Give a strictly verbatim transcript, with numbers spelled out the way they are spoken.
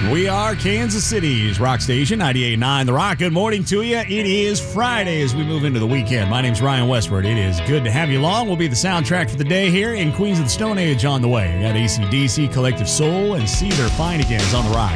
We are Kansas City's rock station, ninety-eight point nine The Rock. Good morning to you. It is Friday as we move into the weekend. My name's Ryan Westward. It is good to have you along. We'll be the soundtrack for the day here in Queens of the Stone Age on the way. We got A C D C, Collective Soul, and See Their Fine Again is on The Rock.